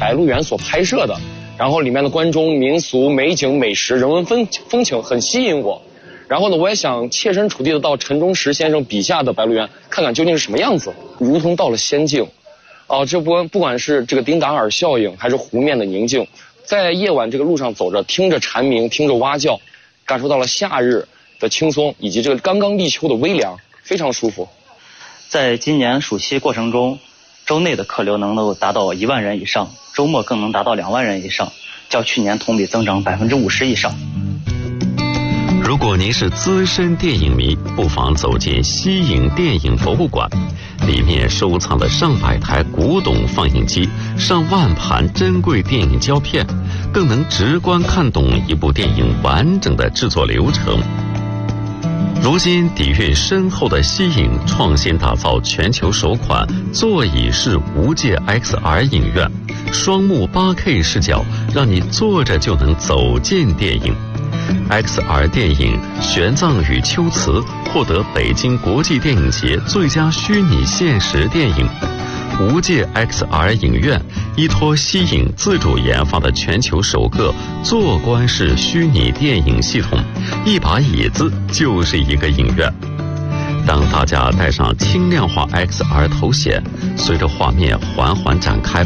白鹿原所拍摄的，然后里面的关中民俗、美景、美食、人文风情很吸引我。然后呢，我也想切身处地的到陈忠实先生笔下的白鹿原看看究竟是什么样子，如同到了仙境。这不管是这个丁达尔效应，还是湖面的宁静，在夜晚这个路上走着，听着蝉鸣，听着蛙叫，感受到了夏日的轻松，以及这个刚刚立秋的微凉，非常舒服。 在今年暑期过程中，周内的客流能够达到1万人以上，周末更能达到2万人以上，较去年同比增长50%以上。 如果您是资深电影迷，不妨走进西影电影博物馆，里面收藏了上百台古董放映机，上万盘珍贵电影胶片，更能直观看懂一部电影完整的制作流程。如今底蕴深厚的西影创新打造全球首款座椅式无界 XR 影院，双目 8K 视角，让你坐着就能走进电影。XR 电影《玄奘与秋瓷》获得北京国际电影节最佳虚拟现实电影。无界 XR 影院依托西影自主研发的全球首个坐观式虚拟电影系统，一把椅子就是一个影院。当大家戴上轻量化 XR 头显，随着画面缓缓展开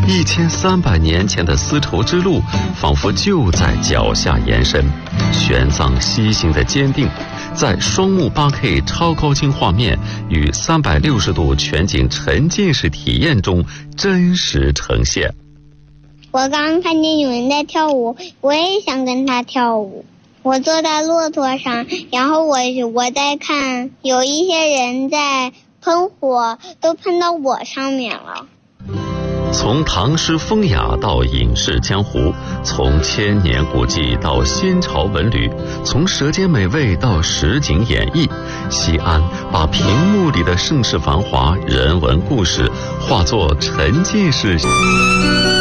，1300年前的丝绸之路仿佛就在脚下延伸。玄奘西行的坚定，在双目 8K 超高清画面与360度全景沉浸式体验中真实呈现。 我刚看见有人在跳舞，我也想跟他跳舞。我坐在骆驼上，然后我在看，有一些人在喷火，都喷到我上面了。 从唐诗风雅到影视江湖，从千年古迹到新潮文旅，从舌尖美味到实景演绎，西安把屏幕里的盛世繁华、人文故事化作沉浸式